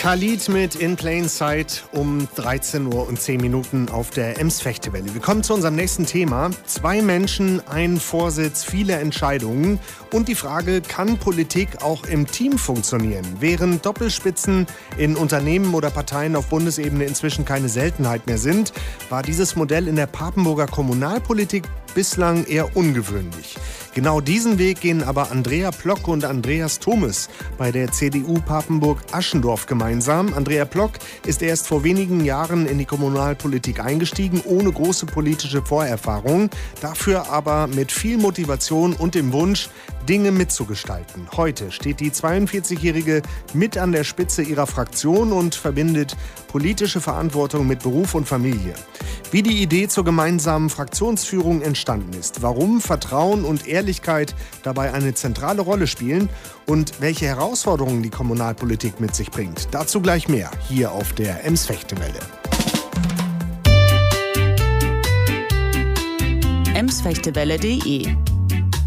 Khalid mit In Plain Sight um 13:10 Uhr auf der Ems-Fechtewelle. Wir kommen zu unserem nächsten Thema. 2 Menschen, ein Vorsitz, viele Entscheidungen. Und die Frage, kann Politik auch im Team funktionieren? Während Doppelspitzen in Unternehmen oder Parteien auf Bundesebene inzwischen keine Seltenheit mehr sind, war dieses Modell in der Papenburger Kommunalpolitik bislang eher ungewöhnlich. Genau diesen Weg gehen aber Andrea Plock und Andreas Thomes bei der CDU Papenburg-Aschendorf gemeinsam. Andrea Plock ist erst vor wenigen Jahren in die Kommunalpolitik eingestiegen, ohne große politische Vorerfahrung, dafür aber mit viel Motivation und dem Wunsch, Dinge mitzugestalten. Heute steht die 42-Jährige mit an der Spitze ihrer Fraktion und verbindet politische Verantwortung mit Beruf und Familie. Wie die Idee zur gemeinsamen Fraktionsführung entstanden ist, warum Vertrauen und Ehrlichkeit dabei eine zentrale Rolle spielen und welche Herausforderungen die Kommunalpolitik mit sich bringt. Dazu gleich mehr hier auf der Ems-Fechtewelle. emsfechtewelle.de